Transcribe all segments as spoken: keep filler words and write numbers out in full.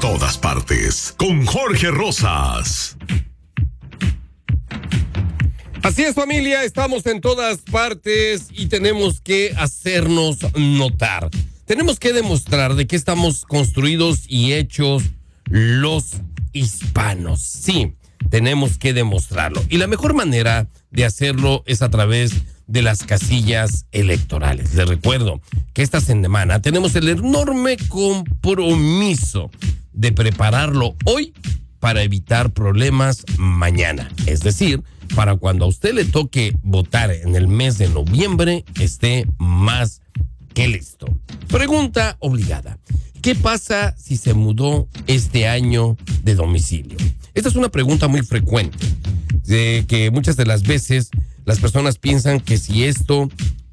todas partes con Jorge Rosas. Así es, familia, estamos en todas partes y tenemos que hacernos notar. Tenemos que demostrar de qué estamos construidos y hechos los hispanos. Sí, tenemos que demostrarlo. Y la mejor manera de hacerlo es a través de las casillas electorales. Les recuerdo que esta semana tenemos el enorme compromiso de prepararlo hoy para evitar problemas mañana. Es decir, para cuando a usted le toque votar en el mes de noviembre, esté más que listo. Pregunta obligada. ¿Qué pasa si se mudó este año de domicilio? Esta es una pregunta muy frecuente, de que muchas de las veces las personas piensan que si esto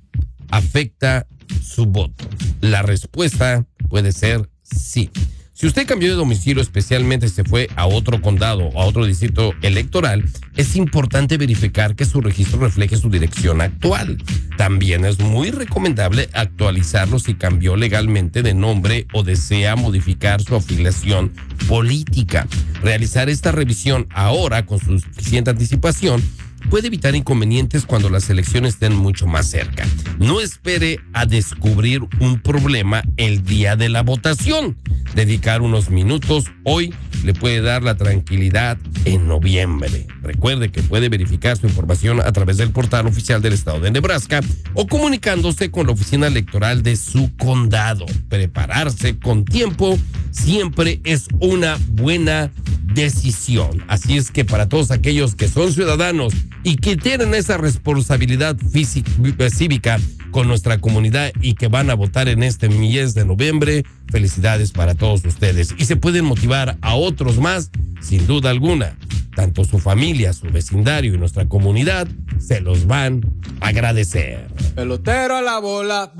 afecta su voto. La respuesta puede ser sí. Si usted cambió de domicilio, especialmente se fue a otro condado o a otro distrito electoral, es importante verificar que su registro refleje su dirección actual. También es muy recomendable actualizarlo si cambió legalmente de nombre o desea modificar su afiliación política. Realizar esta revisión ahora con suficiente anticipación puede evitar inconvenientes cuando las elecciones estén mucho más cerca. No espere a descubrir un problema el día de la votación. Dedicar unos minutos hoy le puede dar la tranquilidad en noviembre. Recuerde que puede verificar su información a través del portal oficial del estado de Nebraska o comunicándose con la oficina electoral de su condado. Prepararse con tiempo siempre es una buena decisión. Así es que para todos aquellos que son ciudadanos y que tienen esa responsabilidad física, cívica con nuestra comunidad y que van a votar en este mes de noviembre, felicidades para todos ustedes. Y se pueden motivar a otros más, sin duda alguna. Tanto su familia, su vecindario y nuestra comunidad se los van a agradecer. Pelotero a la bola.